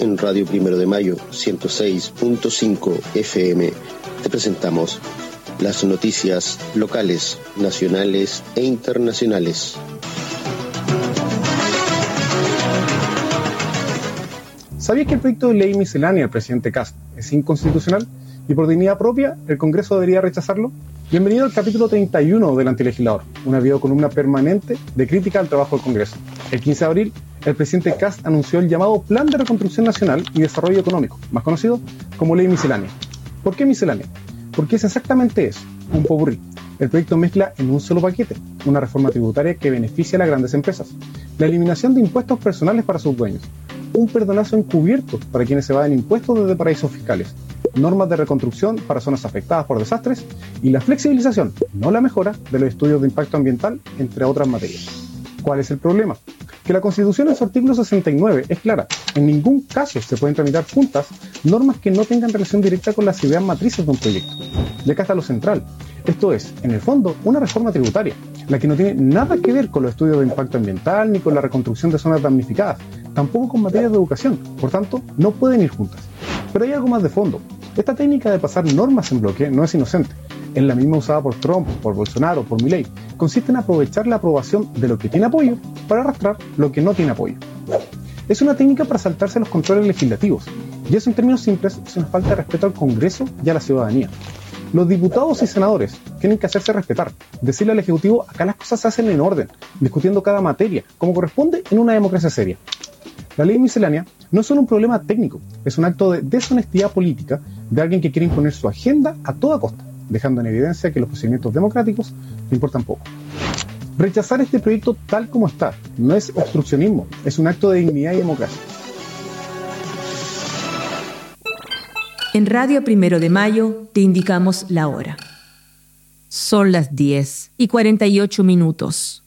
en Radio Primero de Mayo 106.5 FM te presentamos las noticias locales, nacionales e internacionales. ¿Sabías que el proyecto de ley miscelánea del presidente Kast es inconstitucional y por dignidad propia el Congreso debería rechazarlo? Bienvenido al capítulo 31 del Antilegislador, una videocolumna permanente de crítica al trabajo del Congreso. El 15 de abril, el presidente Kast anunció el llamado Plan de Reconstrucción Nacional y Desarrollo Económico, más conocido como Ley Miscelánea. ¿Por qué miscelánea? Porque es exactamente eso, un popurrí. El proyecto mezcla en un solo paquete una reforma tributaria que beneficia a las grandes empresas, la eliminación de impuestos personales para sus dueños, un perdonazo encubierto para quienes se evaden impuestos desde paraísos fiscales, normas de reconstrucción para zonas afectadas por desastres y la flexibilización, no la mejora, de los estudios de impacto ambiental, entre otras materias. ¿Cuál es el problema? Que la Constitución en su artículo 69 es clara. En ningún caso se pueden tramitar juntas normas que no tengan relación directa con las ideas matrices de un proyecto. Y acá está lo central. Esto es, en el fondo, una reforma tributaria, la que no tiene nada que ver con los estudios de impacto ambiental ni con la reconstrucción de zonas damnificadas, tampoco con materias de educación, por tanto, no pueden ir juntas. Pero hay algo más de fondo. Esta técnica de pasar normas en bloque no es inocente. Es la misma usada por Trump, por Bolsonaro, por Milei. Consiste en aprovechar la aprobación de lo que tiene apoyo para arrastrar lo que no tiene apoyo. Es una técnica para saltarse los controles legislativos, y eso en términos simples es una falta de respeto al Congreso y a la ciudadanía. Los diputados y senadores tienen que hacerse respetar, decirle al Ejecutivo: acá las cosas se hacen en orden, discutiendo cada materia, como corresponde en una democracia seria. La ley miscelánea no es solo un problema técnico, es un acto de deshonestidad política de alguien que quiere imponer su agenda a toda costa, dejando en evidencia que los procedimientos democráticos le importan poco. Rechazar este proyecto tal como está no es obstruccionismo, es un acto de dignidad y democracia. En Radio Primero de Mayo te indicamos la hora. Son las 10:48.